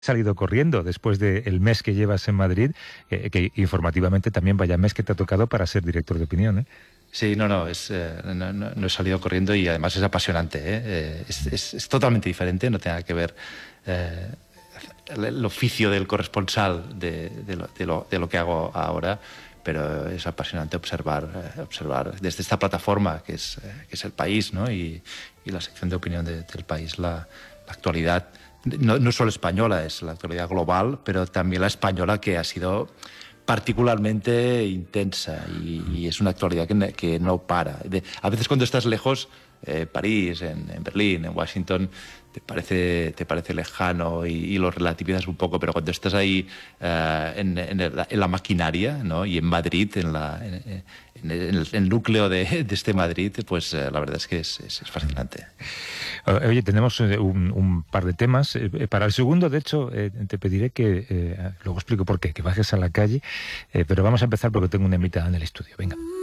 Salido corriendo después del mes que llevas en Madrid, que informativamente también vaya mes que te ha tocado para ser director de opinión, ¿eh? Sí, no he salido corriendo y además es apasionante, ¿eh? Es totalmente diferente, no tiene nada que ver el oficio del corresponsal de lo que hago ahora, pero es apasionante observar desde esta plataforma que es El País, ¿no? y la sección de opinión del País, la actualidad, no solo española, es la actualidad global, pero también la española, que ha sido particularmente intensa y es una actualidad que no para. A veces cuando estás lejos, París, en Berlín, en Washington, te parece lejano y lo relativizas un poco, pero cuando estás ahí en la maquinaria, ¿no? Y en Madrid, en el núcleo de este Madrid, pues la verdad es que es fascinante. Oye, tenemos un par de temas. Para el segundo, de hecho, te pediré que, luego explico por qué, que bajes a la calle, pero vamos a empezar porque tengo una invitada en el estudio. Venga.